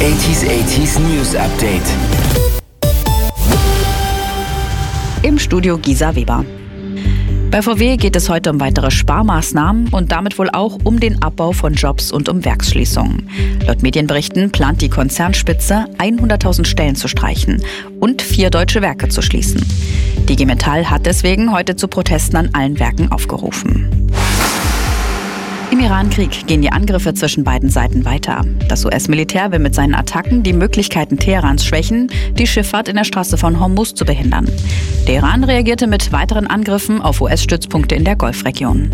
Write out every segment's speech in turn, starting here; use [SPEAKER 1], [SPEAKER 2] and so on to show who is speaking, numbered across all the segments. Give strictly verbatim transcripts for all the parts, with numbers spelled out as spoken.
[SPEAKER 1] achtziger achtziger News Update.
[SPEAKER 2] Im Studio Gisa Weber. Bei V W geht es heute um weitere Sparmaßnahmen und damit wohl auch um den Abbau von Jobs und um Werksschließungen. Laut Medienberichten plant die Konzernspitze, hunderttausend Stellen zu streichen und vier deutsche Werke zu schließen. Die G Metall hat deswegen heute zu Protesten an allen Werken aufgerufen. Im Iran-Krieg gehen die Angriffe zwischen beiden Seiten weiter. Das U S-Militär will mit seinen Attacken die Möglichkeiten Teherans schwächen, die Schifffahrt in der Straße von Hormuz zu behindern. Der Iran reagierte mit weiteren Angriffen auf U S-Stützpunkte in der Golfregion.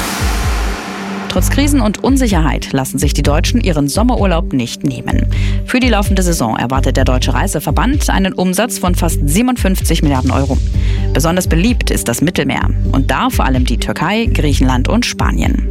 [SPEAKER 2] Trotz Krisen und Unsicherheit lassen sich die Deutschen ihren Sommerurlaub nicht nehmen. Für die laufende Saison erwartet der Deutsche Reiseverband einen Umsatz von fast siebenundfünfzig Milliarden Euro. Besonders beliebt ist das Mittelmeer und da vor allem die Türkei, Griechenland und Spanien.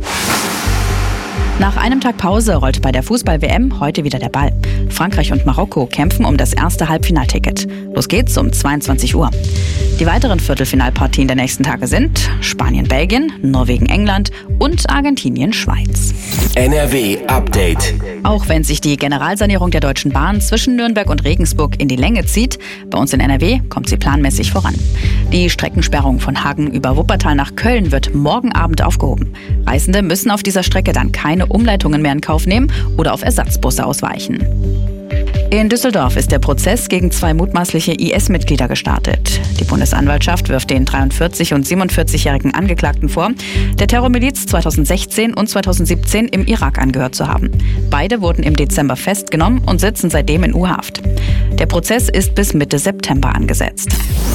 [SPEAKER 2] Nach einem Tag Pause rollt bei der Fußball-W M heute wieder der Ball. Frankreich und Marokko kämpfen um das erste Halbfinalticket. Los geht's um zweiundzwanzig Uhr. Die weiteren Viertelfinalpartien der nächsten Tage sind Spanien-Belgien, Norwegen-England und Argentinien-Schweiz.
[SPEAKER 1] N R W Update.
[SPEAKER 2] Auch wenn sich die Generalsanierung der Deutschen Bahn zwischen Nürnberg und Regensburg in die Länge zieht, bei uns in N R W kommt sie planmäßig voran. Die Streckensperrung von Hagen über Wuppertal nach Köln wird morgen Abend aufgehoben. Reisende müssen auf dieser Strecke dann keine Umleitungen mehr in Kauf nehmen oder auf Ersatzbusse ausweichen. In Düsseldorf ist der Prozess gegen zwei mutmaßliche I S-Mitglieder gestartet. Die Bundesanwaltschaft wirft den dreiundvierzig- und siebenundvierzigjährigen Angeklagten vor, der Terrormiliz zweitausendsechzehn und zweitausendsiebzehn im Irak angehört zu haben. Beide wurden im Dezember festgenommen und sitzen seitdem in U-Haft. Der Prozess ist bis Mitte September angesetzt.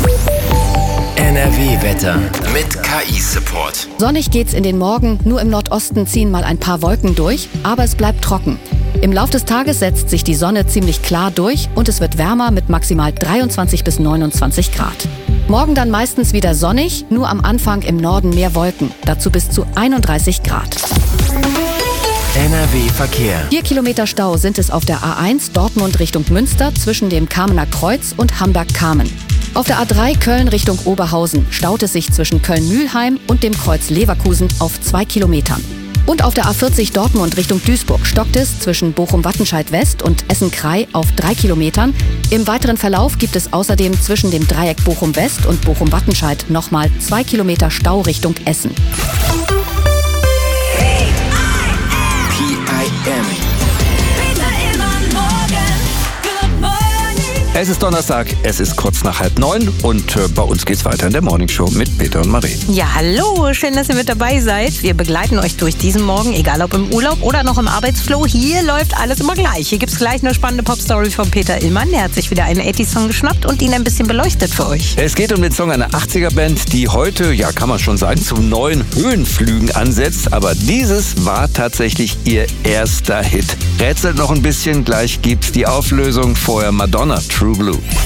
[SPEAKER 1] N R W-Wetter mit K I-Support.
[SPEAKER 3] Sonnig geht's in den Morgen, nur im Nordosten ziehen mal ein paar Wolken durch, aber es bleibt trocken. Im Lauf des Tages setzt sich die Sonne ziemlich klar durch und es wird wärmer mit maximal dreiundzwanzig bis neunundzwanzig Grad. Morgen dann meistens wieder sonnig, nur am Anfang im Norden mehr Wolken, dazu bis zu einunddreißig Grad.
[SPEAKER 1] N R W-Verkehr.
[SPEAKER 3] Vier Kilometer Stau sind es auf der A eins Dortmund Richtung Münster zwischen dem Kamener Kreuz und Hamberg-Kamen. Auf der A drei Köln Richtung Oberhausen staut es sich zwischen Köln-Mühlheim und dem Kreuz Leverkusen auf zwei Kilometern. Und auf der A vierzig Dortmund Richtung Duisburg stockt es zwischen Bochum-Wattenscheid West und Essen-Krei auf drei Kilometern. Im weiteren Verlauf gibt es außerdem zwischen dem Dreieck Bochum West und Bochum-Wattenscheid nochmal zwei Kilometer Stau Richtung Essen.
[SPEAKER 1] P I M.
[SPEAKER 4] Es ist Donnerstag, es ist kurz nach halb neun und äh, bei uns geht's weiter in der Morningshow mit Peter und Marie.
[SPEAKER 5] Ja, hallo, schön, dass ihr mit dabei seid. Wir begleiten euch durch diesen Morgen, egal ob im Urlaub oder noch im Arbeitsflow. Hier läuft alles immer gleich. Hier gibt's gleich eine spannende Popstory von Peter Illmann. Der hat sich wieder einen achtziger-Song geschnappt und ihn ein bisschen beleuchtet für euch.
[SPEAKER 4] Es geht um den Song einer achtziger-Band, die heute, ja kann man schon sagen, zu neuen Höhenflügen ansetzt. Aber dieses war tatsächlich ihr erster Hit. Rätselt noch ein bisschen, gleich gibt's die Auflösung. Vorher Madonna, True Blue.